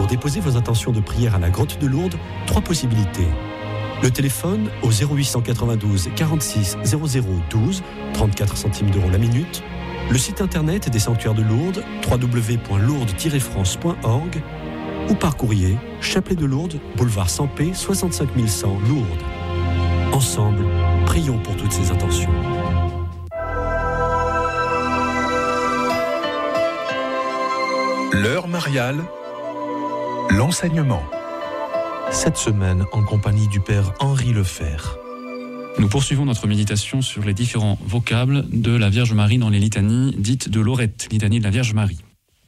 déposer vos intentions de prière à la grotte de Lourdes, 3 possibilités. Le téléphone au 0892 46 00 12, 34 centimes d'euros la minute. Le site internet des sanctuaires de Lourdes, www.lourdes-france.org, ou par courrier, Chapelet de Lourdes, boulevard Sampé, 65 100 Lourdes. Ensemble, prions pour toutes ces intentions. L'heure mariale, l'enseignement. Cette semaine, en compagnie du Père Henri Lefebvre. Nous poursuivons notre méditation sur les différents vocables de la Vierge Marie dans les litanies dites de Lorette, litanie de la Vierge Marie.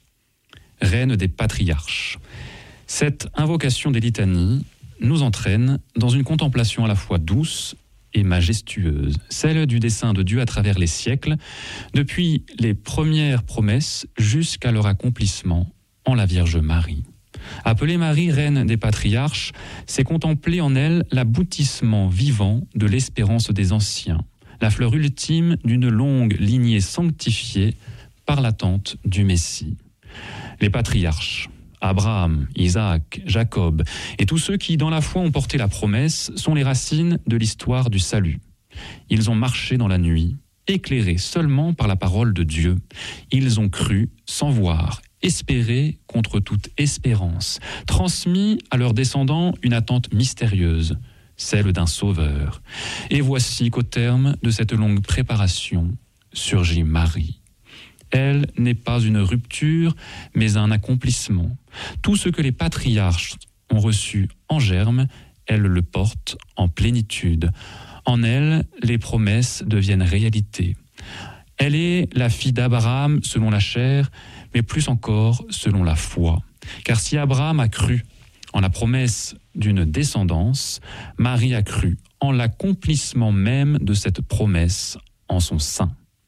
Reine des patriarches. Cette invocation des litanies nous entraîne dans une contemplation à la fois douce et majestueuse, celle du dessein de Dieu à travers les siècles, depuis les premières promesses jusqu'à leur accomplissement en la Vierge Marie. Appeler Marie reine des patriarches, c'est contempler en elle l'aboutissement vivant de l'espérance des anciens, la fleur ultime d'une longue lignée sanctifiée par l'attente du Messie. Les patriarches, Abraham, Isaac, Jacob et tous ceux qui, dans la foi, ont porté la promesse, sont les racines de l'histoire du salut. Ils ont marché dans la nuit, éclairés seulement par la parole de Dieu. Ils ont cru sans voir, espéré contre toute espérance, transmis à leurs descendants une attente mystérieuse, celle d'un sauveur. Et voici qu'au terme de cette longue préparation, surgit Marie. Elle n'est pas une rupture, mais un accomplissement. Tout ce que les patriarches ont reçu en germe, elle le porte en plénitude. En elle, les promesses deviennent réalité. Elle est la fille d'Abraham selon la chair, mais plus encore selon la foi. Car si Abraham a cru en la promesse d'une descendance, Marie a cru en l'accomplissement même de cette promesse en son sein.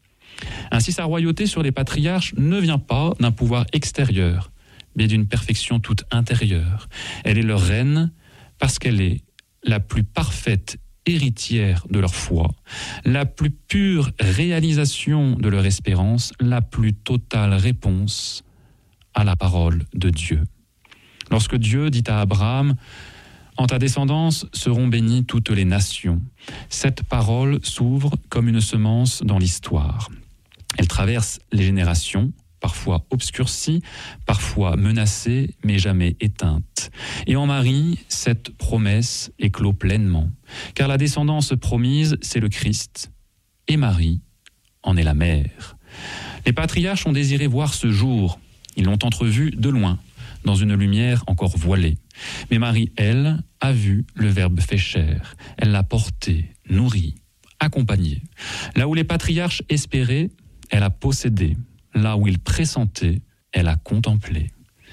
Ainsi, sa royauté sur les patriarches ne vient pas d'un pouvoir extérieur, mais d'une perfection toute intérieure. Elle est leur reine parce qu'elle est la plus parfaite héritière de leur foi, la plus pure réalisation de leur espérance, la plus totale réponse à la parole de Dieu. Lorsque Dieu dit à Abraham « En ta descendance seront bénies toutes les nations », cette parole s'ouvre comme une semence dans l'histoire. Elle traverse les générations, parfois obscurcie, parfois menacée, mais jamais éteinte. Et en Marie, cette promesse éclot pleinement, car la descendance promise, c'est le Christ, et Marie en est la mère. Les patriarches ont désiré voir ce jour, ils l'ont entrevu de loin, dans une lumière encore voilée. Mais Marie, elle, a vu le Verbe fait chair, elle l'a porté, nourri, accompagné. Là où les patriarches espéraient, elle a possédé. Là où ils pressentaient, elle a contemplé.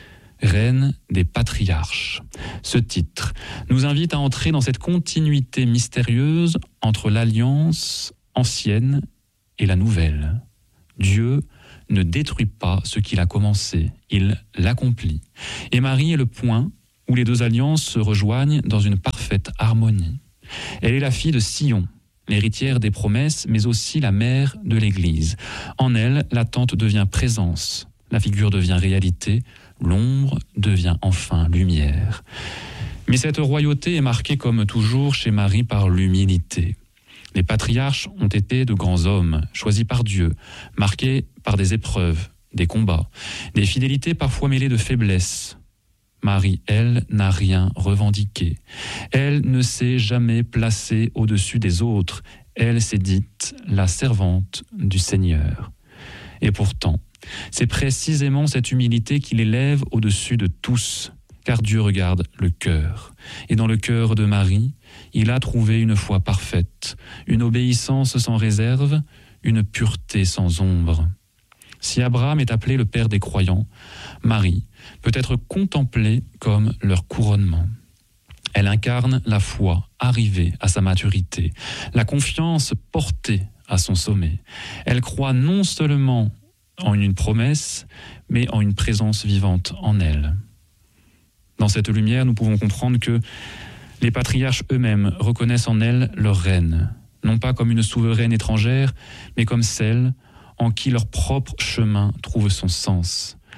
Reine des patriarches. Ce titre nous invite à entrer dans cette continuité mystérieuse entre l'alliance ancienne et la nouvelle. Dieu ne détruit pas ce qu'il a commencé, il l'accomplit. Et Marie est le point où les deux alliances se rejoignent dans une parfaite harmonie. Elle est la fille de Sion, l'héritière des promesses, mais aussi la mère de l'Église. En elle, l'attente devient présence, la figure devient réalité, l'ombre devient enfin lumière. Mais cette royauté est marquée comme toujours chez Marie par l'humilité. Les patriarches ont été de grands hommes, choisis par Dieu, marqués par des épreuves, des combats, des fidélités parfois mêlées de faiblesse. Marie, elle, n'a rien revendiqué. Elle ne s'est jamais placée au-dessus des autres. Elle s'est dite la servante du Seigneur. Et pourtant, c'est précisément cette humilité qui l'élève au-dessus de tous, car Dieu regarde le cœur. Et dans le cœur de Marie, il a trouvé une foi parfaite, une obéissance sans réserve, une pureté sans ombre. Si Abraham est appelé le père des croyants, Marie peut être contemplée comme leur couronnement. Elle incarne la foi arrivée à sa maturité, la confiance portée à son sommet. Elle croit non seulement en une promesse, mais en une présence vivante en elle. Dans cette lumière, nous pouvons comprendre que les patriarches eux-mêmes reconnaissent en elle leur reine, non pas comme une souveraine étrangère, mais comme celle en qui leur propre chemin trouve son sens.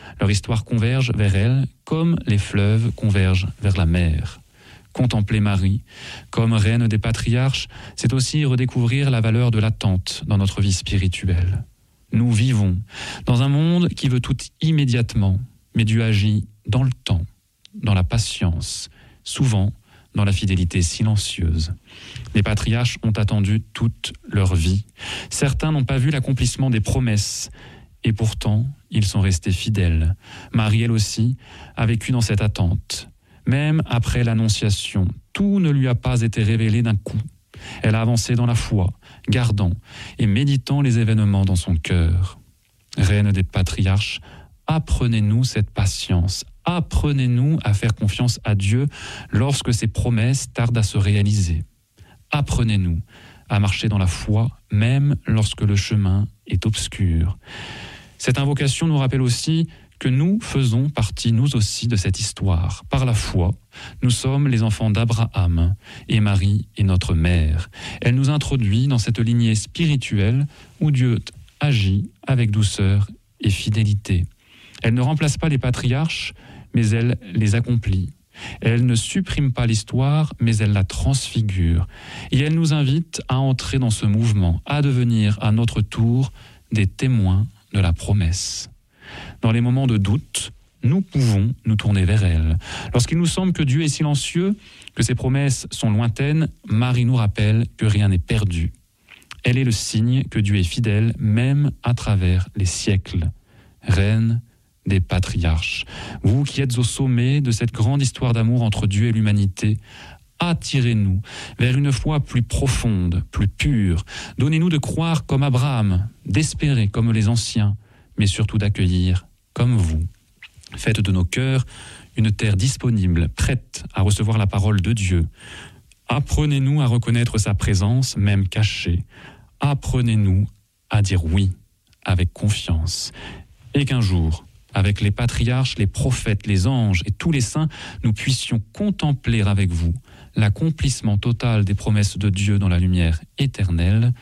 Leur histoire converge vers elle comme les fleuves convergent vers la mer. Contempler Marie, comme reine des patriarches, c'est aussi redécouvrir la valeur de l'attente dans notre vie spirituelle. Nous vivons dans un monde qui veut tout immédiatement, mais Dieu agit dans le temps, dans la patience, souvent dans la fidélité silencieuse. Les patriarches ont attendu toute leur vie. Certains n'ont pas vu l'accomplissement des promesses, et pourtant, ils sont restés fidèles. Marie, elle aussi, a vécu dans cette attente. Même après l'Annonciation, tout ne lui a pas été révélé d'un coup. Elle a avancé dans la foi, gardant et méditant les événements dans son cœur. Reine des patriarches, apprenez-nous cette patience. Apprenez-nous à faire confiance à Dieu lorsque ses promesses tardent à se réaliser. Apprenez-nous à marcher dans la foi, même lorsque le chemin est obscur. Cette invocation nous rappelle aussi que nous faisons partie, nous aussi, de cette histoire. Par la foi, nous sommes les enfants d'Abraham et Marie est notre mère. Elle nous introduit dans cette lignée spirituelle où Dieu agit avec douceur et fidélité. Elle ne remplace pas les patriarches, mais elle les accomplit. Elle ne supprime pas l'histoire, mais elle la transfigure. Et elle nous invite à entrer dans ce mouvement, à devenir à notre tour des témoins de la promesse. Dans les moments de doute, nous pouvons nous tourner vers elle. Lorsqu'il nous semble que Dieu est silencieux, que ses promesses sont lointaines, Marie nous rappelle que rien n'est perdu. Elle est le signe que Dieu est fidèle, même à travers les siècles. Reine des patriarches, vous qui êtes au sommet de cette grande histoire d'amour entre Dieu et l'humanité, attirez-nous vers une foi plus profonde, plus pure. Donnez-nous de croire comme Abraham, d'espérer comme les anciens, mais surtout d'accueillir comme vous. Faites de nos cœurs une terre disponible, prête à recevoir la parole de Dieu. Apprenez-nous à reconnaître sa présence, même cachée. Apprenez-nous à dire oui, avec confiance. Et qu'un jour, avec les patriarches, les prophètes, les anges et tous les saints, nous puissions contempler avec vous l'accomplissement total des promesses de Dieu dans la lumière éternelle.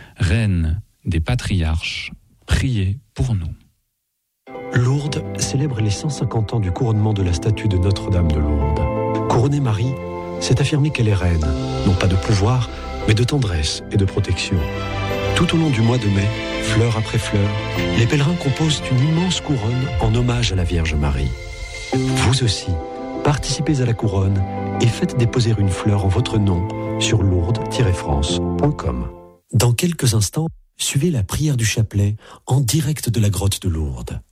Reine des patriarches, priez pour nous. Lourdes célèbre les 150 ans du couronnement de la statue de Notre-Dame de Lourdes. Couronner Marie, c'est affirmer qu'elle est reine, non pas de pouvoir, mais de tendresse et de protection. Tout au long du mois de mai, fleur après fleur, les pèlerins composent une immense couronne en hommage à la Vierge Marie. Vous aussi, participez à la couronne et faites déposer une fleur en votre nom sur lourdes-france.com. Dans quelques instants, suivez la prière du chapelet en direct de la grotte de Lourdes.